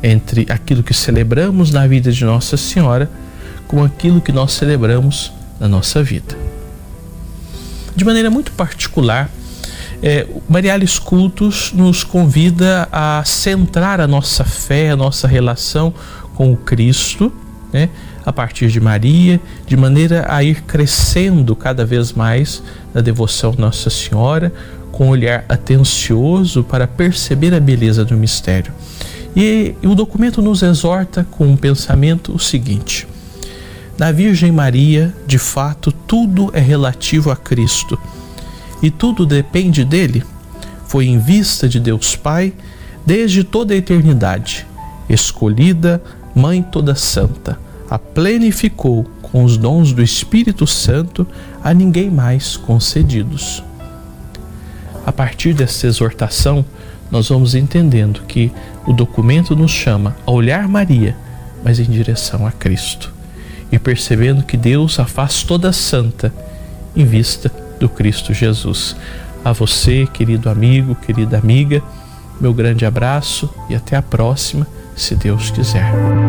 entre aquilo que celebramos na vida de Nossa Senhora com aquilo que nós celebramos na nossa vida. De maneira muito particular, Mariales Cultos nos convida a centrar a nossa fé, a nossa relação com o Cristo, né, a partir de Maria, de maneira a ir crescendo cada vez mais na devoção a Nossa Senhora, com um olhar atencioso para perceber a beleza do mistério. E o documento nos exorta com um pensamento o seguinte: na Virgem Maria, de fato, tudo é relativo a Cristo e tudo depende dele. Foi em vista de Deus Pai desde toda a eternidade, escolhida, Mãe toda santa, a plenificou com os dons do Espírito Santo a ninguém mais concedidos. A partir dessa exortação, nós vamos entendendo que o documento nos chama a olhar Maria, mas em direção a Cristo, e percebendo que Deus a faz toda santa em vista do Cristo Jesus. A você, querido amigo, querida amiga, meu grande abraço e até a próxima, se Deus quiser.